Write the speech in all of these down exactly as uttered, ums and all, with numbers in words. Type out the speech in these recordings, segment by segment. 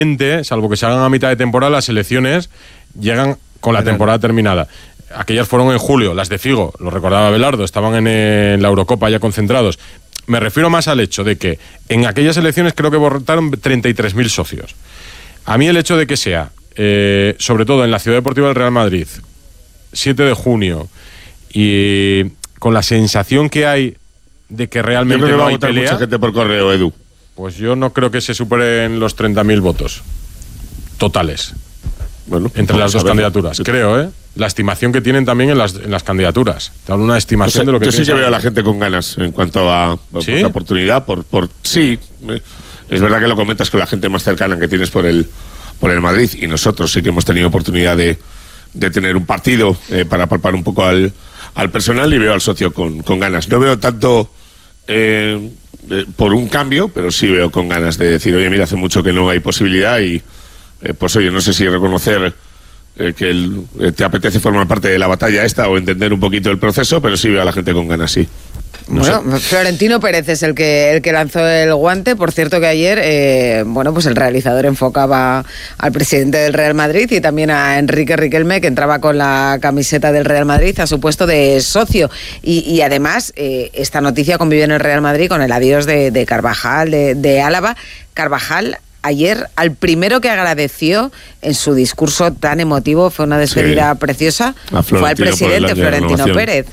salvo que se hagan a mitad de temporada, las elecciones llegan con la temporada terminada. Aquellas fueron en julio, las de Figo, lo recordaba Belardo, estaban en, en la Eurocopa ya concentrados. Me refiero más al hecho de que en aquellas elecciones creo que votaron treinta y tres mil socios. A mí el hecho de que sea, eh, sobre todo en la Ciudad Deportiva del Real Madrid, siete de junio, y con la sensación que hay de que realmente que no va hay a votar pelea, mucha gente por correo, Edu. Pues yo no creo que se superen los treinta mil votos totales. Bueno, entre las dos a ver. candidaturas, creo, ¿eh? La estimación que tienen también en las, en las candidaturas. Te hablo de una estimación Yo, de lo que yo sí que piensan. veo a la gente con ganas en cuanto a, a ¿Sí? por la oportunidad. Por, por sí, es verdad que lo comentas con la gente más cercana que tienes por el por el Madrid, y nosotros sí que hemos tenido oportunidad de, de tener un partido eh, para palpar un poco al, al personal, y veo al socio con, con ganas. No veo tanto eh, eh, por un cambio, pero sí veo con ganas de decir, oye, mira, hace mucho que no hay posibilidad y eh, pues oye, no sé si reconocer Eh, que el, eh, te apetece formar parte de la batalla esta o entender un poquito el proceso, pero sí veo a la gente con ganas, sí. No bueno, sé. Florentino Pérez es el que el que lanzó el guante. Por cierto que ayer, eh, bueno, pues el realizador enfocaba al presidente del Real Madrid y también a Enrique Riquelme, que entraba con la camiseta del Real Madrid a su puesto de socio. Y, y además, eh, esta noticia convivió en el Real Madrid con el adiós de, de Carvajal, de, de Álava. Carvajal, ayer, al primero que agradeció en su discurso tan emotivo, fue una despedida sí. preciosa, fue al presidente Florentino Pérez.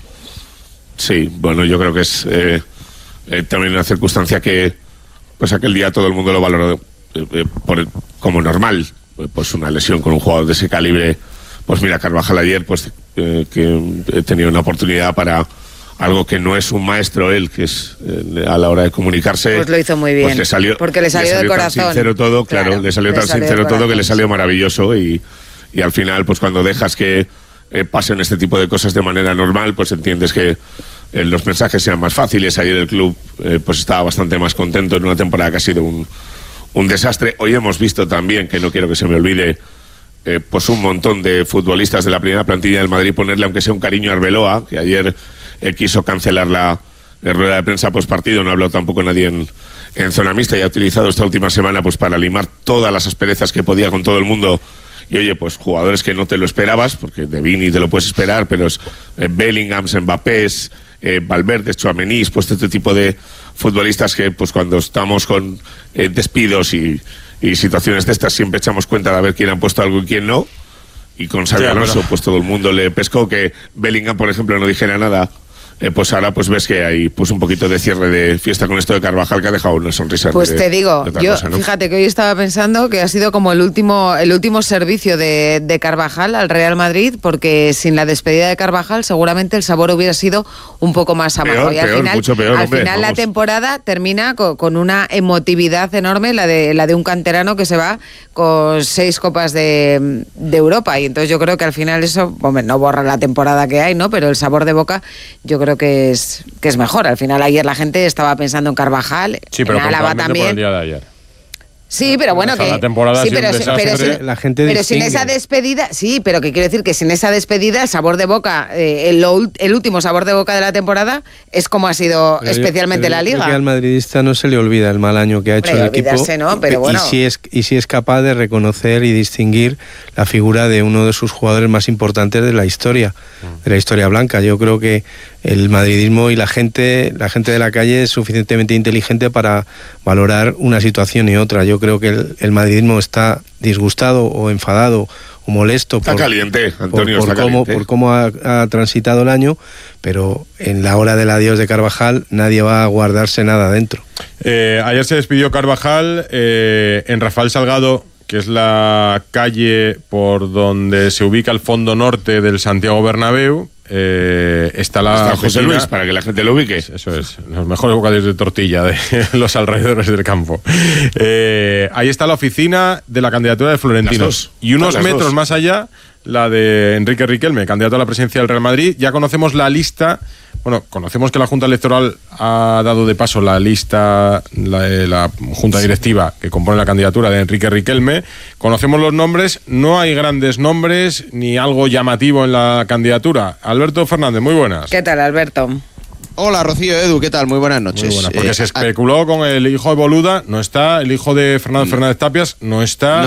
Sí, bueno, yo creo que es eh, eh, también una circunstancia que pues aquel día todo el mundo lo valoró eh, eh, por, como normal. Pues una lesión con un jugador de ese calibre, pues mira, Carvajal ayer pues eh, que he tenido una oportunidad para algo que no es un maestro él, que es eh, a la hora de comunicarse. Pues lo hizo muy bien. Pues le salió, porque le salió, le salió del tan corazón. sincero todo, claro, claro le salió le tan salió sincero todo que le salió maravilloso, y, y al final, pues cuando dejas que eh, pasen este tipo de cosas de manera normal, pues entiendes que eh, los mensajes sean más fáciles. Ayer el club eh, pues estaba bastante más contento en una temporada que ha sido un, un desastre. Hoy hemos visto también, que no quiero que se me olvide, eh, pues un montón de futbolistas de la primera plantilla del Madrid ponerle aunque sea un cariño a Arbeloa, que ayer Eh, quiso cancelar la, la rueda de prensa post partido, no habló tampoco nadie en, en zona mixta, y ha utilizado esta última semana pues para limar todas las asperezas que podía con todo el mundo. Y oye, pues jugadores que no te lo esperabas, porque de Vini te lo puedes esperar, pero es eh, Bellingham, Mbappés, eh, Valverde, Tchouaméni, pues este tipo de futbolistas que pues cuando estamos con eh, despidos y, y situaciones de estas siempre echamos cuenta de ver quién ha puesto algo y quién no. Y con Xabi Alonso, pero... pues todo el mundo le pescó. Que Bellingham, por ejemplo, no dijera nada. Eh, pues ahora pues ves que hay pues un poquito de cierre de fiesta con esto de Carvajal, que ha dejado una sonrisa. Pues de, te digo, yo cosa, ¿no? Fíjate que hoy estaba pensando que ha sido como el último el último servicio de, de Carvajal al Real Madrid, porque sin la despedida de Carvajal seguramente el sabor hubiera sido un poco más amargo. Peor, y al peor, final, mucho peor, al hombre, final la temporada termina con, con una emotividad enorme, la de la de un canterano que se va con seis copas de, de Europa, y entonces yo creo que al final eso, hombre, no borra la temporada que hay, ¿no? Pero el sabor de boca yo creo que es que es mejor. Al final ayer la gente estaba pensando en Carvajal, sí, pero en Álava también. Por el día de ayer. Sí, pero bueno, que la temporada sí, pero, pero, sin, la gente pero sin esa despedida, sí, pero que quiero decir que sin esa despedida, el sabor de boca, eh, el, el último sabor de boca de la temporada es como ha sido pero especialmente yo, la Liga. Que al madridista no se le olvida el mal año que ha hecho Hombre, el equipo, ¿no? Pero bueno. y si es y si es capaz de reconocer y distinguir la figura de uno de sus jugadores más importantes de la historia, de la historia blanca. Yo creo que el madridismo y la gente, la gente de la calle es suficientemente inteligente para valorar una situación y otra. Yo creo que el, el madridismo está disgustado o enfadado o molesto está por, caliente, Antonio, por, por está cómo, caliente. por cómo ha, ha transitado el año, pero en la hora del adiós de Carvajal nadie va a guardarse nada dentro. Eh, ayer se despidió Carvajal eh, en Rafael Salgado, que es la calle por donde se ubica el fondo norte del Santiago Bernabéu. Eh, está la está José Luis, para que la gente lo ubique. Eso es, los mejores bocadillos de tortilla de los alrededores del campo. Eh, ahí está la oficina de la candidatura de Florentino. Y unos metros dos. más allá, la de Enrique Riquelme, candidato a la presidencia del Real Madrid. Ya conocemos la lista. Bueno, conocemos que la Junta Electoral ha dado de paso la lista, la, la Junta Directiva que compone la candidatura de Enrique Riquelme. Conocemos los nombres, no hay grandes nombres ni algo llamativo en la candidatura. Alberto Fernández, muy buenas. ¿Qué tal, Alberto? Hola, Rocío, Edu, ¿qué tal? Muy buenas noches. Muy buenas, porque Eh, se especuló con el hijo de Boluda, no está, el hijo de Fernando Fernández Tapias, no está.